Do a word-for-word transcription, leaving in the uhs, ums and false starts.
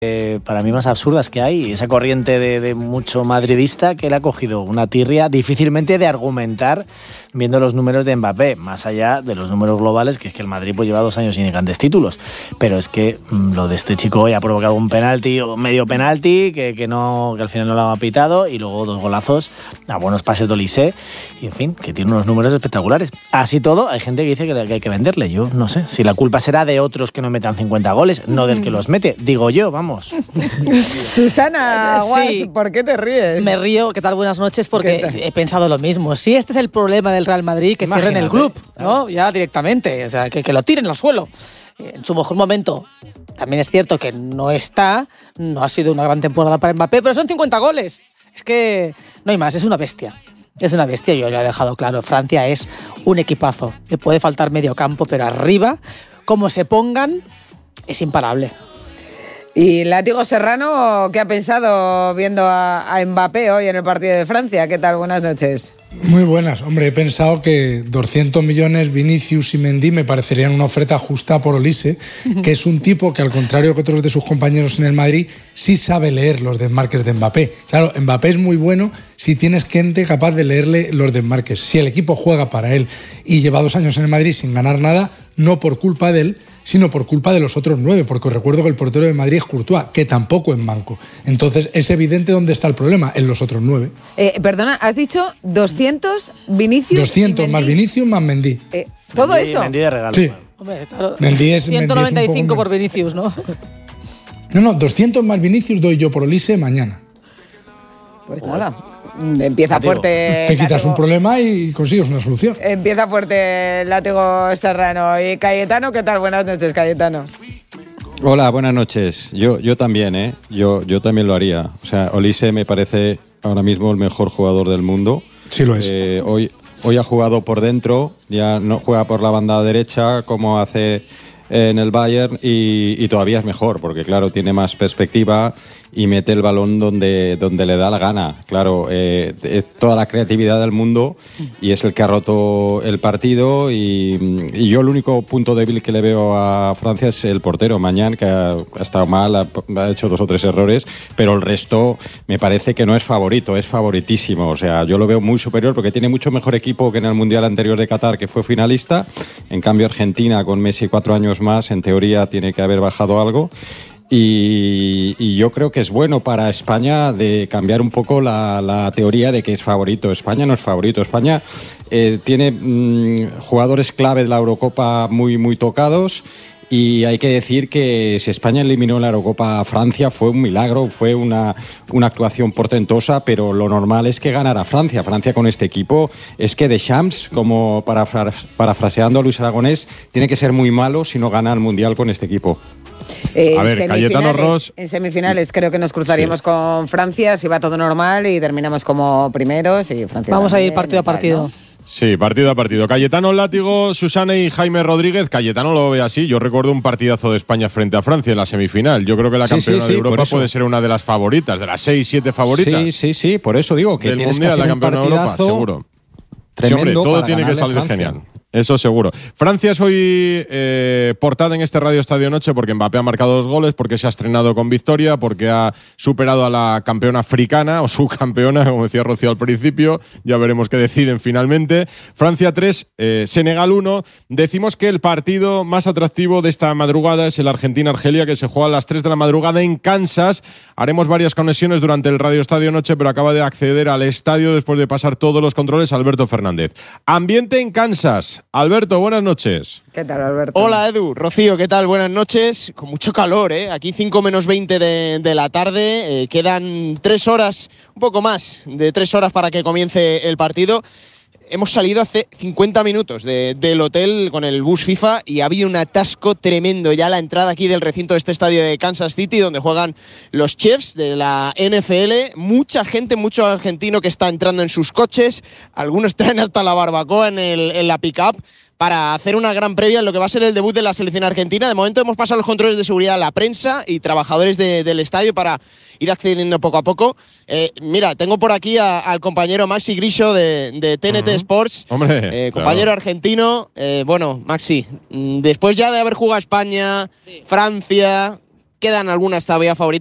Eh, para mí más absurdas que hay, esa corriente de, de mucho madridista que le ha cogido una tirria difícilmente de argumentar viendo los números de Mbappé, más allá de los números globales, que es que el Madrid pues lleva dos años sin grandes títulos, pero es que mmm, lo de este chico hoy ha provocado un penalti o medio penalti que, que, no, que al final no lo ha pitado, y luego dos golazos a buenos pases de Olise, y en fin, que tiene unos números espectaculares. Así todo, hay gente que dice que, que hay que venderle. Yo no sé si la culpa será de otros que no metan cincuenta goles, no del que los mete, digo yo, vamos. Susana, Guas, sí. ¿por qué te ríes? Me río, ¿qué tal? Buenas noches, porque he pensado lo mismo. Si este es el problema del Real Madrid, que Imagínate, cierren el club, ¿no? claro. Ya directamente, o sea, que, que lo tiren al suelo. En su mejor momento, también es cierto que no está, no ha sido una gran temporada para Mbappé, pero son cincuenta goles. Es que no hay más, es una bestia. Es una bestia, yo lo he dejado claro. Francia es un equipazo. Le puede faltar medio campo, pero arriba, como se pongan, es imparable. ¿Y Látigo Serrano qué ha pensado viendo a, a Mbappé hoy en el partido de Francia? ¿Qué tal? Buenas noches. Muy buenas. Hombre, he pensado que doscientos millones Vinicius y Mendy me parecerían una oferta justa por Olise, que es un tipo que, al contrario que otros de sus compañeros en el Madrid, sí sabe leer los desmarques de Mbappé. Claro, Mbappé es muy bueno si tienes gente capaz de leerle los desmarques. Si el equipo juega para él y lleva dos años en el Madrid sin ganar nada, no por culpa de él, sino por culpa de los otros nueve, porque os recuerdo que el portero de Madrid es Courtois, que tampoco es manco. Entonces es evidente dónde está el problema, en los otros nueve. Eh, perdona, has dicho doscientos Vinicius doscientos y más Mendy. Vinicius más Mendy. Eh, ¿Todo Mendy, eso? Mendy de regalo. Sí. Hombre, claro. Mendy es, ciento noventa y cinco Mendy es un poco... por Vinicius, ¿no? No, no, doscientos más Vinicius doy yo por Olise mañana. Pues nada, empieza Látigo. fuerte. Te quitas Látigo. un problema y consigues una solución. Empieza fuerte Látigo Serrano. Y Cayetano, ¿qué tal? Buenas noches, Cayetano. Hola, buenas noches. Yo, yo también, ¿eh? Yo, yo también lo haría. O sea, Olise me parece ahora mismo el mejor jugador del mundo. Sí lo es. Eh, hoy, hoy ha jugado por dentro, ya no juega por la banda derecha como hace en el Bayern y, y todavía es mejor, porque claro, tiene más perspectiva y mete el balón donde, donde le da la gana. Claro, eh, es toda la creatividad del mundo y es el que ha roto el partido y, y yo el único punto débil que le veo a Francia es el portero, Mañán, que ha, ha estado mal, ha, ha hecho dos o tres errores, pero el resto me parece que no es favorito, es favoritísimo. O sea, yo lo veo muy superior porque tiene mucho mejor equipo que en el Mundial anterior de Qatar, que fue finalista. En cambio, Argentina, con Messi cuatro años más, en teoría tiene que haber bajado algo. Y, y yo creo que es bueno para España de cambiar un poco la, la teoría de que es favorito. España no es favorito. España eh, tiene mmm, jugadores clave de la Eurocopa muy, muy tocados. Y hay que decir que si España eliminó en la Eurocopa a Francia fue un milagro, fue una, una actuación portentosa, pero lo normal es que ganara Francia. Francia con este equipo es que Deschamps, como parafra- parafraseando a Luis Aragonés, tiene que ser muy malo si no gana el Mundial con este equipo. Eh, A ver, en Cayetano semifinales- Ross- En semifinales creo que nos cruzaríamos Sí. con Francia si va todo normal y terminamos como primeros. Y Francia Vamos a también, ir partido a y tal, partido. ¿no? Sí, partido a partido. Cayetano, Látigo, Susana y Jaime Rodríguez. Cayetano lo ve así. Yo recuerdo un partidazo de España frente a Francia en la semifinal. Yo creo que la Sí, campeona sí, de sí, Europa por eso. puede ser una de las favoritas, de las seis, siete favoritas Sí, sí, sí, por eso digo que del tienes Mundial, que la hacer un campeona de Europa, partidazo seguro. Sí, tremendo hombre, todo para tiene que ganarle a salir Francia. genial. Eso seguro. Francia es hoy eh, portada en este Radio Estadio Noche porque Mbappé ha marcado dos goles, porque se ha estrenado con victoria, porque ha superado a la campeona africana, o su campeona, como decía Rocío al principio. Ya veremos qué deciden finalmente. Francia tres, eh, Senegal uno. Decimos que el partido más atractivo de esta madrugada es el Argentina-Argelia, que se juega a las tres de la madrugada en Kansas. Haremos varias conexiones durante el Radio Estadio Noche, pero acaba de acceder al estadio después de pasar todos los controles Alberto Fernández. Ambiente en Kansas. Alberto, buenas noches. ¿Qué tal, Alberto? Hola, Edu. Rocío, ¿qué tal? Buenas noches. Con mucho calor, ¿eh? Aquí cinco menos veinte de, de la tarde. Eh, quedan tres horas, un poco más de tres horas para que comience el partido. Hemos salido hace cincuenta minutos de, del hotel con el bus FIFA y había un atasco tremendo ya a la entrada aquí del recinto de este estadio de Kansas City, donde juegan los Chiefs de la N F L. Mucha gente, mucho argentino que está entrando en sus coches. Algunos traen hasta la barbacoa en, el, en la pick-up para hacer una gran previa en lo que va a ser el debut de la selección argentina. De momento hemos pasado los controles de seguridad a la prensa y trabajadores de, del estadio para ir accediendo poco a poco. Eh, mira, tengo por aquí a, al compañero Maxi Grillo de, de T N T uh-huh. Sports. Hombre, eh, compañero claro. argentino. Eh, bueno, Maxi, después ya de haber jugado a España, sí. Francia, quedan algunas todavía favoritas.